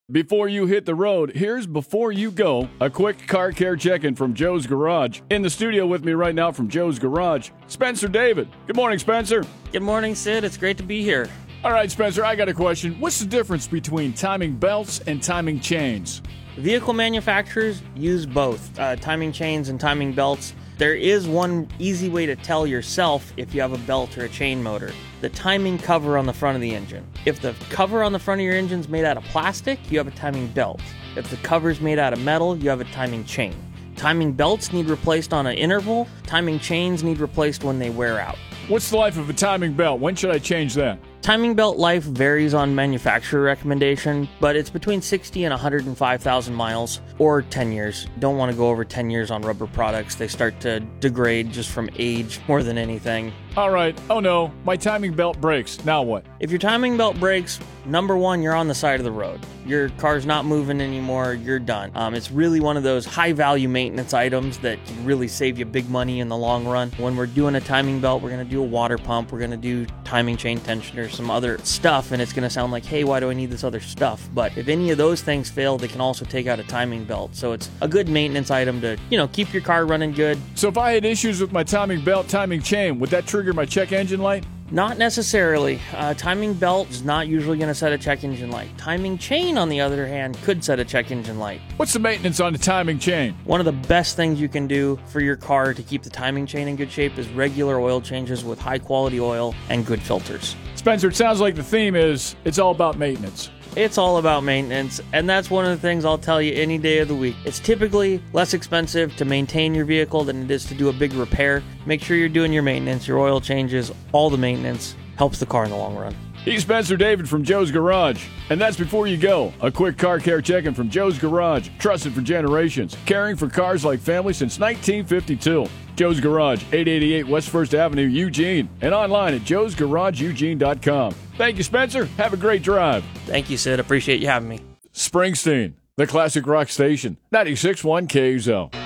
Before you hit the road, here's Before You Go, a quick car care check-in from Joe's Garage. In the studio with me right now from Joe's Garage, Spencer David. Good morning, Spencer. Good morning, Sid. It's great to be here. All right, Spencer, I got a question. What's the difference between timing belts and timing chains? Vehicle manufacturers use both timing chains and timing belts. There is one easy way to tell yourself if you have a belt or a chain motor. The timing cover on the front of the engine. If the cover on the front of your engine is made out of plastic, you have a timing belt. If the cover is made out of metal, you have a timing chain. Timing belts need replaced on an interval. Timing chains need replaced when they wear out. What's the life of a timing belt? When should I change that? Timing belt life varies on manufacturer recommendation, but it's between 60 and 105,000 miles or 10 years. Don't want to go over 10 years on rubber products. They start to degrade just from age more than anything. All right. Oh no, my timing belt breaks. Now what? If your timing belt breaks, number one, you're on the side of the road. Your car's not moving anymore. You're done. It's really one of those high-value maintenance items that can really save you big money in the long run. When we're doing a timing belt, we're going to do a water pump. We're going to do timing chain tensioner, some other stuff, and it's going to sound like, hey, why do I need this other stuff? But if any of those things fail, they can also take out a timing belt. So it's a good maintenance item to, keep your car running good. So if I had issues with my timing belt, timing chain, would that trigger my check engine light? Not necessarily. Timing belt is not usually going to set a check engine light. Timing chain, on the other hand, could set a check engine light. What's the maintenance on the timing chain? One of the best things you can do for your car to keep the timing chain in good shape is regular oil changes with high-quality oil and good filters. Spencer, it sounds like the theme is it's all about maintenance. It's all about maintenance, and that's one of the things I'll tell you any day of the week. It's typically less expensive to maintain your vehicle than it is to do a big repair. Make sure you're doing your maintenance, your oil changes, all the maintenance. Helps the car in the long run. He's Spencer David from Joe's Garage. And that's Before You Go, a quick car care check-in from Joe's Garage, trusted for generations, caring for cars like family since 1952. Joe's Garage, 888 West 1st Avenue, Eugene, and online at joesgarageeugene.com. Thank you, Spencer. Have a great drive. Thank you, Sid. Appreciate you having me. Springsteen, the classic rock station, 96.1 KZO.